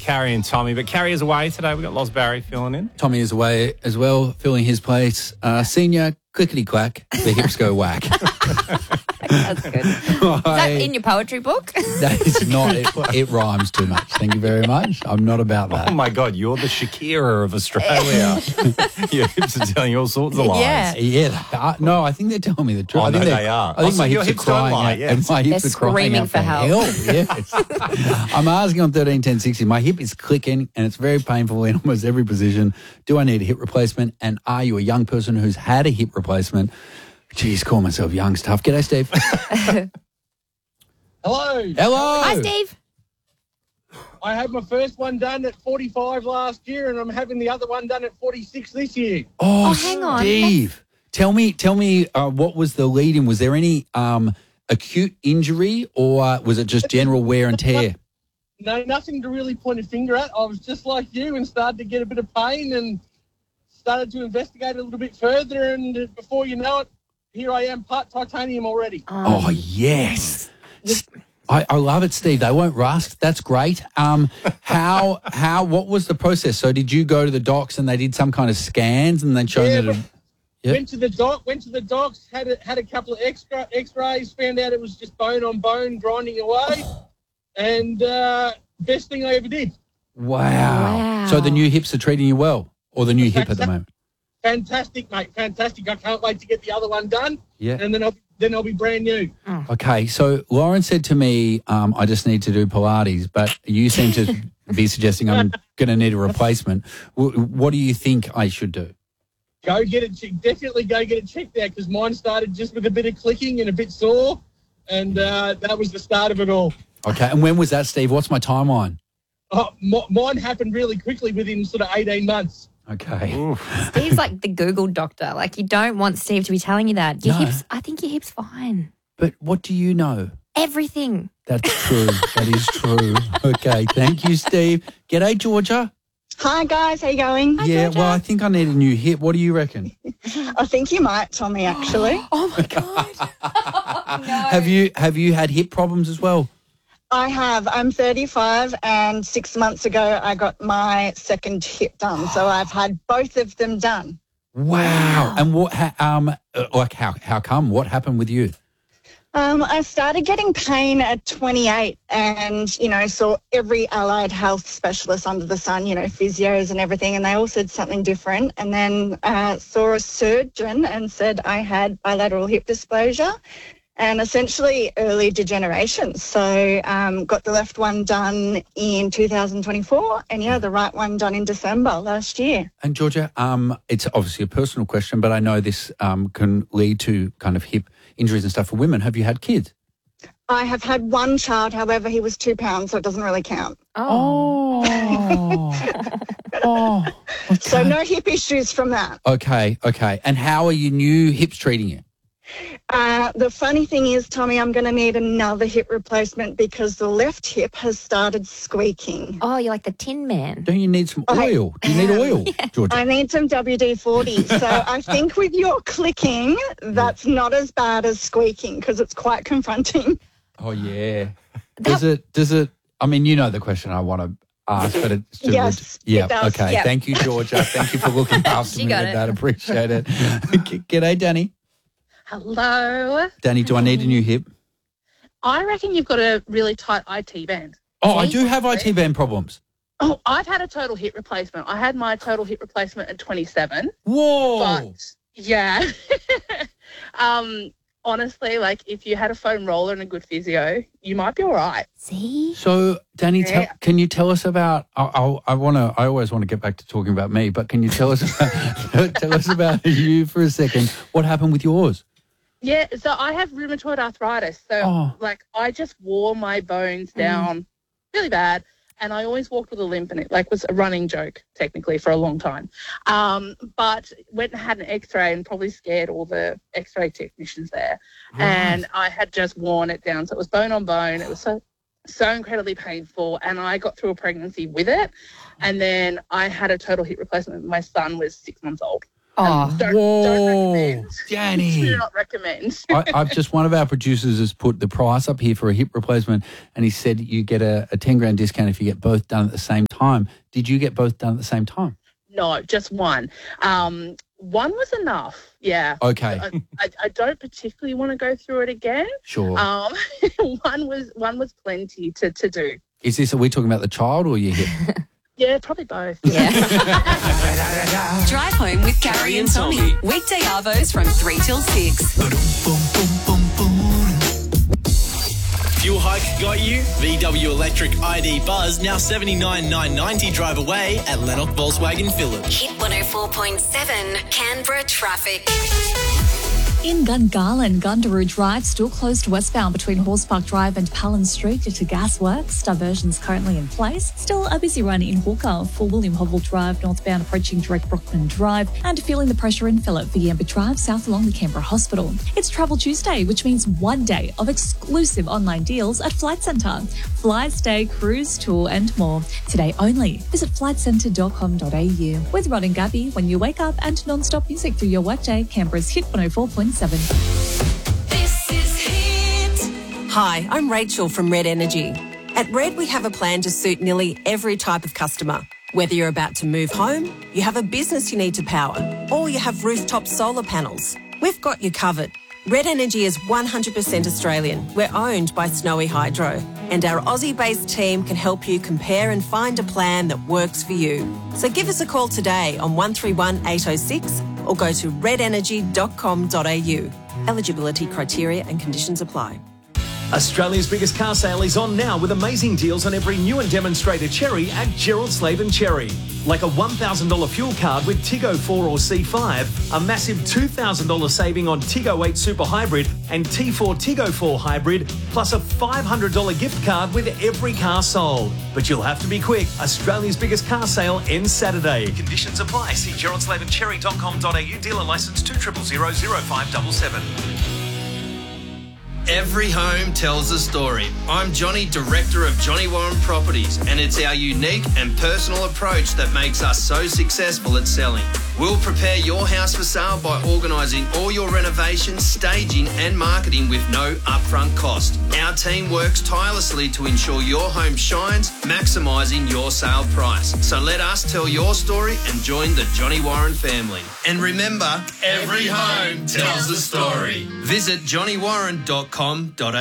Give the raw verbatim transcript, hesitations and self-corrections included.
Carrie and Tommy, but Carrie is away today. We've got Loz Barry filling in. Tommy is away as well, filling his place. Uh, senior, clickety-clack, the hips go whack. That's good. Is that in your poetry book? That is not. It, it rhymes too much. Thank you very much. I'm not about that. Oh, my God, you're the Shakira of Australia. Your hips are telling you all sorts of lies. Yeah. Yeah. Uh, no, I think they're telling me the truth. Oh, I think no, they're- they are. I think Oh, my so your hips, hips are don't crying lie, out. yes. And my hips They're are crying screaming out for help. Yes. I'm asking on thirteen ten sixty. My hip is clicking and it's very painful in almost every position. Do I need a hip replacement? And are you a young person who's had a hip replacement? Geez, call myself young's tough. G'day, Steve. Hello. Hello. Hi, Steve. I had my first one done at forty-five last year, and I'm having the other one done at forty-six this year. Oh, Oh, hang on. Steve. Tell me, tell me, uh, what was the lead-in? Was there any um, acute injury, or uh, was it just general wear and tear? No, nothing to really point a finger at. I was just like you and started to get a bit of pain and started to investigate a little bit further, and before you know it, here I am, part titanium already. Oh, yes. I, I love it, Steve. They won't rust. That's great. Um, how, how, what was the process? So did you go to the docs and they did some kind of scans and then showed Yeah, that it, Yep. Went to the doc, went to the docs, had a, had a couple of extra X-rays, found out it was just bone on bone grinding away, and uh, best thing I ever did. wow. Wow. So the new hips are treating you well, or the new hip at the moment? Fantastic, mate, fantastic. I can't wait to get the other one done, Yeah. and then I'll then I'll be brand new. Okay, so Lauren said to me, um, I just need to do Pilates, but you seem to be suggesting I'm going to need a replacement. W- what do you think I should do? Go get it. che- Definitely go get it checked out, because mine started just with a bit of clicking and a bit sore, and uh, that was the start of it all. Okay, and when was that, Steve? What's my timeline? Oh, m- mine happened really quickly within sort of eighteen months. Okay. Steve's like the Google doctor. Like, you don't want Steve to be telling you that. Your No. hips, I think your hips fine. But what do you know? Everything. That's true. That is true. Okay, thank you, Steve. G'day, Georgia. Hi guys, how you going? yeah, well, I think I need a new hip. What do you reckon? I think you might, Tommy, actually. Oh, my God. Oh, no. Have you have you had hip problems as well? I have. I'm thirty-five, and six months ago I got my second hip done. So I've had both of them done. Wow. And what? ha- Um, uh, like how? How come? What happened with you? Um, I started getting pain at twenty-eight and, you know, saw every allied health specialist under the sun, you know, physios and everything, and they all said something different. And then uh, saw a surgeon and said I had bilateral hip dysplasia and essentially early degeneration. So um, got the left one done in two thousand twenty-four and, yeah, the right one done in December last year. And Georgia, um, it's obviously a personal question, but I know this um, can lead to kind of hip injuries and stuff for women. Have you had kids? I have had one child, however, he was two pounds, so it doesn't really count. Oh. Oh. oh. Okay. So no hip issues from that. Okay, okay. And how are your new hips treating you? Uh, the funny thing is, Tommy, I'm going to need another hip replacement because the left hip has started squeaking. Oh, you're like the Tin Man. Don't you need some Okay. oil? Do you need oil, Georgia? I need some W D forty. So I think with your clicking, that's not as bad as squeaking because it's quite confronting. Oh, yeah. Does it, does it, I mean, you know the question I want to ask, but it's too Yes, Yeah, it does. okay. Yep. Thank you, Georgia. Thank you for looking after She me got with it. that. Appreciate it. G- G'day, Danny. Hello. Danny, do I need a new hip? I reckon you've got a really tight I T band. Oh, I do have I T band problems. Oh, I've had a total hip replacement. I had my total hip replacement at twenty-seven. Whoa. But yeah. um, honestly, like if you had a foam roller and a good physio, you might be all right. See? So, Danny, tell, Yeah. can you tell us about? I, I, I want to. I always want to get back to talking about me, but can you tell us about, tell us about you for a second? What happened with yours? Yeah, so I have rheumatoid arthritis. So Oh. like I just wore my bones down really bad. And I always walked with a limp, and it like was a running joke technically for a long time. Um, but went and had an X-ray and probably scared all the X-ray technicians there. And I had just worn it down, so it was bone on bone. It was so so incredibly painful, and I got through a pregnancy with it. And then I had a total hip replacement when my son was six months old. Oh. Don't, Whoa, don't recommend. Danny. Do not recommend. I, I've just one of our producers has put the price up here for a hip replacement, and he said you get a, a ten grand discount if you get both done at the same time. time. Did you get both done at the same time? No, just one. Um, one was enough. Yeah. Okay. I, I, I don't particularly want to go through it again. Sure. Um, one was one was plenty to, to do. Is this, are we talking about the child or your hip? Yeah, probably both. Yeah. Drive home with Gary and Tommy. Weekday arvos from three till six. Fuel hike got you? V W Electric I D Buzz now seventy-nine thousand nine hundred ninety drive away at Lennox Volkswagen Phillip. Hit one oh four point seven, Canberra traffic. In Gungahlin, Gundaroo Drive still closed westbound between Horse Park Drive and Palin Street due to gas works. Diversions currently in place. Still a busy run in Hawker for William Hovell Drive northbound approaching Direct Brockman Drive, and feeling the pressure in Phillip for Yamba Drive south along the Canberra Hospital. It's Travel Tuesday, which means one day of exclusive online deals at Flight Centre. Fly, stay, cruise, tour and more. Today only. Visit flight centre dot com dot a u. With Rod and Gabby, when you wake up, and non-stop music through your workday, Canberra's Hit one oh four point seven. This is Hit. Hi, I'm Rachel from Red Energy. At Red, we have a plan to suit nearly every type of customer. Whether you're about to move home, you have a business you need to power, or you have rooftop solar panels, we've got you covered. Red Energy is one hundred percent Australian. We're owned by Snowy Hydro, and our Aussie-based team can help you compare and find a plan that works for you. So give us a call today on one three one eight oh six or go to red energy dot com dot a u. Eligibility criteria and conditions apply. Australia's biggest car sale is on now with amazing deals on every new and demonstrator Cherry at Gerald Slaven Cherry. Like a one thousand dollars fuel card with Tiggo four or C five, a massive two thousand dollars saving on Tiggo eight Super Hybrid and T four Tiggo four Hybrid, plus a five hundred dollars gift card with every car sold. But you'll have to be quick. Australia's biggest car sale ends Saturday. Conditions apply. See gerald slaven cherry dot com dot a u. Dealer licence two zero zero zero zero five seven seven. Every home tells a story. I'm Johnny, Director of Johnny Warren Properties, and it's our unique and personal approach that makes us so successful at selling. We'll prepare your house for sale by organising all your renovations, staging and marketing with no upfront cost. Our team works tirelessly to ensure your home shines, maximising your sale price. So let us tell your story and join the Johnny Warren family. And remember, every home tells a story. Visit johnny warren dot com dot a u.